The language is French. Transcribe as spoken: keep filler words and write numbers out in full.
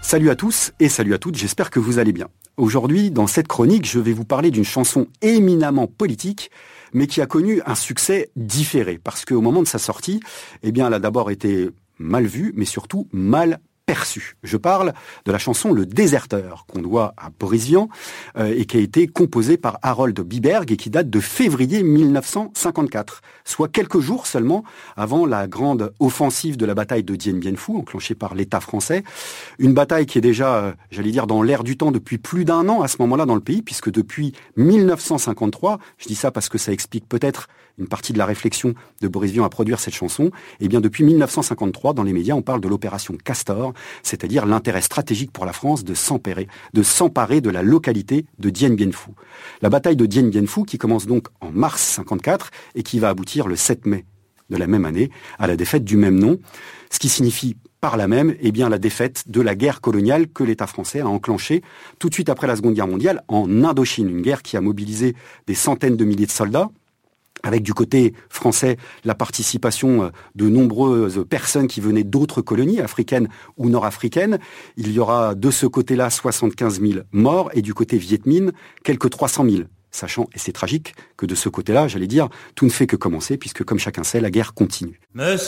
Salut à tous et salut à toutes, j'espère que vous allez bien. Aujourd'hui, dans cette chronique, je vais vous parler d'une chanson éminemment politique, mais qui a connu un succès différé. Parce qu'au moment de sa sortie, eh bien, elle a d'abord été mal vue, mais surtout mal perçue. Je parle de la chanson Le Déserteur, qu'on doit à Boris Vian, euh, et qui a été composée par Harold Biberg et qui date de février mille neuf cent cinquante-quatre, soit quelques jours seulement avant la grande offensive de la bataille de Dien Bien Phu, enclenchée par l'État français. Une bataille qui est déjà, euh, j'allais dire, dans l'air du temps depuis plus d'un an à ce moment-là dans le pays, puisque depuis mille neuf cent cinquante-trois, je dis ça parce que ça explique peut-être une partie de la réflexion de Boris Vian à produire cette chanson, et bien depuis mille neuf cent cinquante-trois, dans les médias, on parle de l'opération Castor, c'est-à-dire l'intérêt stratégique pour la France de s'emparer, de s'emparer de la localité de Dien Bien Phu. La bataille de Dien Bien Phu qui commence donc en mars cinquante-quatre et qui va aboutir le sept mai de la même année à la défaite du même nom, ce qui signifie par là même eh bien, la défaite de la guerre coloniale que l'État français a enclenchée tout de suite après la Seconde Guerre mondiale en Indochine, une guerre qui a mobilisé des centaines de milliers de soldats, avec du côté français la participation de nombreuses personnes qui venaient d'autres colonies africaines ou nord-africaines. Il y aura de ce côté-là soixante-quinze mille morts et du côté Viet Minh quelques trois cent mille. Sachant, et c'est tragique, que de ce côté-là, j'allais dire, tout ne fait que commencer puisque comme chacun sait, la guerre continue. Monsieur